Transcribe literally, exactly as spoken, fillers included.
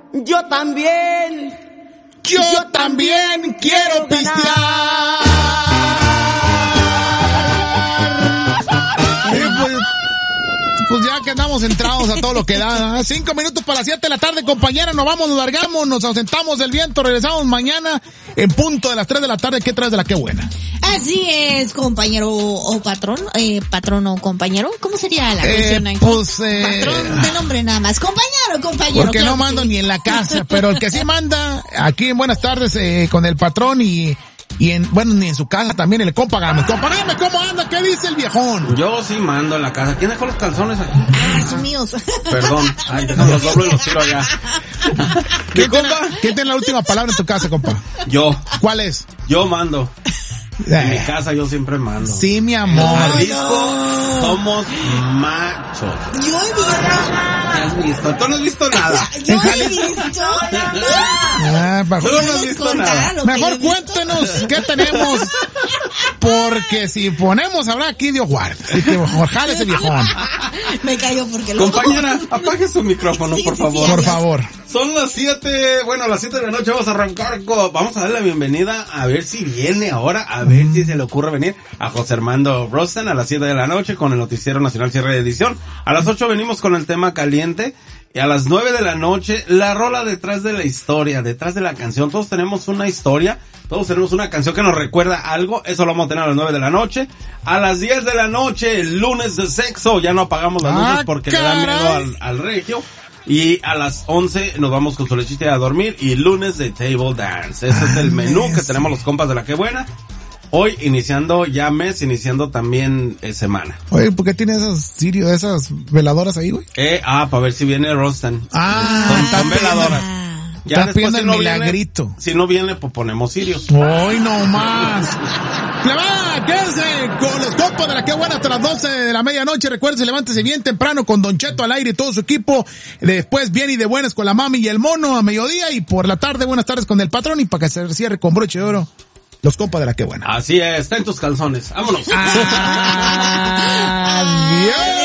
Yo también. Yo, Yo también quiero pistear. Eh, pues, pues ya que andamos entrados a todo lo que da. Cinco minutos para las siete de la tarde, compañera. Nos vamos, nos largamos, nos ausentamos del viento. Regresamos mañana en punto de las tres de la tarde. ¿Qué traes de la Qué Buena? Así es, compañero o patrón, eh, patrón o compañero. ¿Cómo sería la eh, cuestión ahí? Pues, eh, patrón de nombre nada más. Compañero, compañero. Porque claro no mando sí. ni en la casa, pero el que sí manda aquí en Buenas Tardes eh, con el patrón y y en, bueno, ni en su casa también, el compa Gámez. Compa Gámez, ¿cómo anda? ¿Qué dice el viejón? Yo sí mando en la casa. ¿Quién dejó los calzones aquí? Ah, son míos. Perdón. Ay, déjame los doblo y los tiro allá. ¿Quién tiene, ¿Quién tiene la última palabra en tu casa, compa? Yo. ¿Cuál es? Yo mando. En mi casa yo siempre mando. Sí, mi amor. En Jalisco somos machos. Yo he visto. ¿Qué has visto? Tú no has visto nada. Yo he visto. Ah, Tú no has visto nada. Mejor cuéntenos qué tenemos. Porque si ponemos habrá aquí Dios guarda. Así que jale ese viejón. Me cayó porque lo... Compañera, apague su micrófono, sí, por sí, favor. sí, por favor. Son las siete, bueno, a las siete de la noche vamos a arrancar con, vamos a darle la bienvenida, a ver si viene ahora, a ver si se le ocurre venir a José Armando Rosten a las siete de la noche con el Noticiero Nacional Cierre de Edición. A las ocho venimos con el tema caliente y a las nueve de la noche la rola detrás de la historia, detrás de la canción. Todos tenemos una historia, todos tenemos una canción que nos recuerda algo, eso lo vamos a tener a las nueve de la noche. A las diez de la noche, el lunes de sexo, ya no apagamos las luces ah, porque caray. le da miedo al, al regio. Y a las once nos vamos con su lechita a dormir y lunes de Table Dance. Ese es el menú que tenemos los compas de la Qué Buena. Hoy iniciando ya mes, iniciando también eh, semana. Oye, ¿por qué tiene esas sirios, esas veladoras ahí, güey? Eh, ah, para ver si viene Rosten. Ah, son, está son veladoras. Ya está pidiendo el no milagrito. Viene, si no viene, pues ponemos sirios. Hoy no más. Le va, quédense con los compas de la Qué Buena hasta las doce de la medianoche. Recuerden, levántese bien temprano con Don Cheto al aire y todo su equipo. Después bien y de buenas con la mami y el mono a mediodía. Y por la tarde, buenas tardes con el patrón. Y para que se cierre con broche de oro, los compas de la Qué Buena. Así es, está en tus calzones. Vámonos. Adiós.